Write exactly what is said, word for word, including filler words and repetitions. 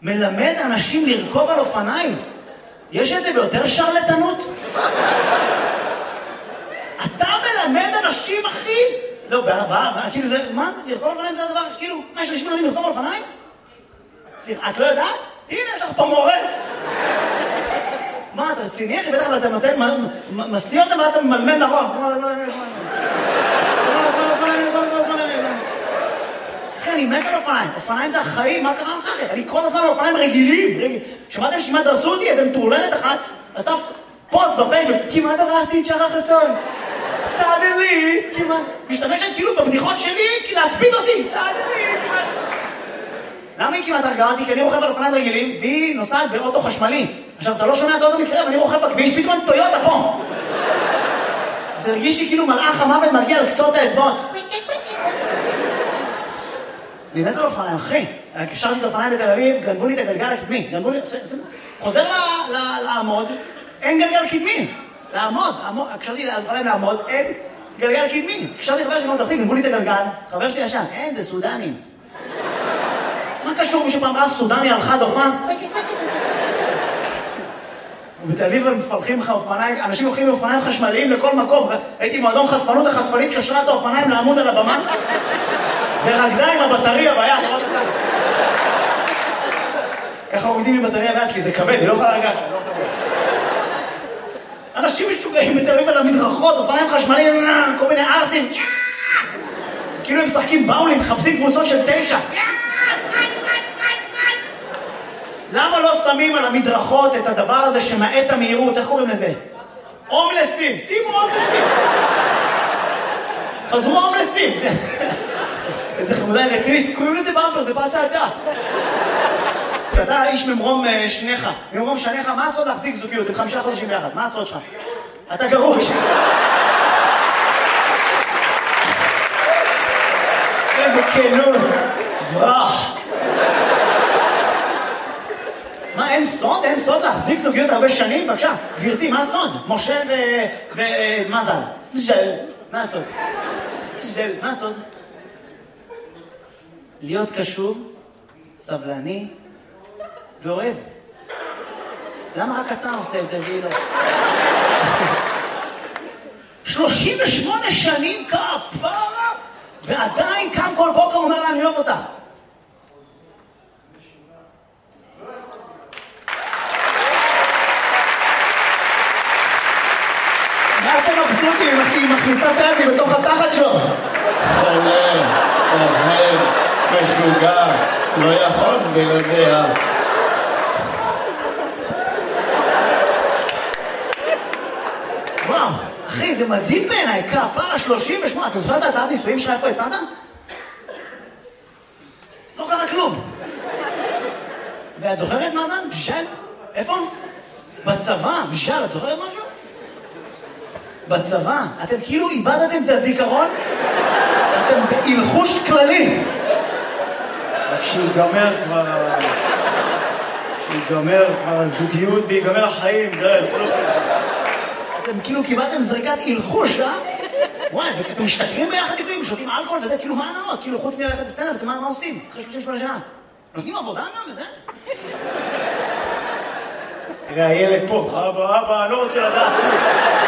מלמד אנשים לרכוב על אופניים. יש את זה ביותר שרלטנות? אתה מלמד אנשים, אחי? לא, בעבר, כאילו זה, מה זה? לרכוב על אופניים זה הדבר, כאילו, מה יש אנשים מלמדים לרכוב על אופניים? את לא יודעת? הנה, יש לך פה מורה. מה, אתה רציני, אחי? בטח, אבל אתה נותן, מסיא אותם ואתה ממלמד נכון. אחי, אני מת על אופניים. אופניים זה החיים, מה קרה לך? אני כל הזמן על אופניים רגילים. שמעתם שמה דרסו אותי? איזה מטורללת אחת. אז אתה פוסט בפייסבוק, כמעט הרסתי את שחר חסון. סאדלי, כמעט. משתמשת כאילו בבדיחות שלי, כי להספיד אותי. סאדלי, כמעט. למה היא כמעט הרגעה אותי? כי אני רוכב על אופניים רגילים, והיא נוסעת באוטו חשמלי. עכשיו, אתה לא שומע את האוטו מקרב, אני רוכב בכביש, פתאום טויוטה פה. זה הרגיש לי כאילו מלאך המוות מגיע על קצות האצבעות. אני מת על אופניים, אחי. קשרתי את האופניים בתל אביב, גנבו לי את הגלגל הקדמי. גנבו לי... חוזר לעמוד, אין גלגל קדמי. לעמוד, קשרתי את האופניים לעמוד, אין גלגל קדמי. קשרתי את חבר שלי מאוד תחתית, גנבו לי את הגלגל, חבר שלי ישן, אין, זה סודנים. מה קשור? מישהו פעם ראה סודני על חד אופן? ובתל אביב הם מפלחים לך אופניים, אנשים הולכים מאופניים חשמליים לכל מקום. הייתי מועדון חשפנות, החשפנית קשרה את האופניים לעמוד על הבמה, ורקדה עם הבטריה ביד. ככה עומדים עם בטריה ביד, כי זה כבד, היא לא יכולה לגעת. אנשים משוגעים בתל אביב על המדרכות, אופניים חשמליים, כל מיני ארסים. כאילו הם משחקים באולים, מחפשים קבוצות של תשע. למה לא שמים על המדרכות את הדבר הזה שמעט המהירות? איך קוראים לזה? הומלסים. שימו הומלסים. חזרו הומלסים. איזה חמודה רצינית. קוראים לזה במפר, זה פעם שעתה. אתה איש ממרום שניך, ממרום שניך, מה הסוד להחזיק זוגיות? עם חמישה חודשים ביחד, מה הסוד שלך? אתה גרוש. איזה כנות. ברח. מה, אין סוד? אין סוד להחזיק זוגיות הרבה שנים? בבקשה, גברתי, מה הסוד? משה ומזל. ז'ל, מה הסוד? ז'ל, מה הסוד? להיות קשוב, סבלני ואוהב. למה רק אתה עושה את זה והיא לא? שלושים ושמונה שנים כפרה, ועדיין קם כל בוקר אומר לה, אני אוהב אותך. מה אתם מבסוטים אם היא מכניסה את היד בתוך התחת שלו? חולה, אוהב, משוגע, לא יכול בלעדיה. וואו, אחי, זה מדהים בעיניי, כפרה שלושים ושמונה. אתה זוכר את ההצעת נישואים שלך איפה יצאת? לא קרה כלום. ואת זוכרת מה זה? בשל? איפה? בצבא, בשל, את זוכרת משהו? בצבא, אתם כאילו איבדתם את הזיכרון, אתם בהלחוש כללי. כשיגמר כבר... כשיגמר כבר הזוגיות ויגמר החיים, גרל. אתם כאילו קיבלתם זריקת הלחוש, אה? וואי, ואתם משתכרים ביחד לפעמים, שותים אלכוהול וזה, כאילו מה הנאות? כאילו חוץ מללכת לסטנדאפ, מה מה עושים? אחרי שלושים ושמונה שנה. נותנים עבודה גם וזה? תראה, הילד פה, אבא, אבא, אני לא רוצה לדעת.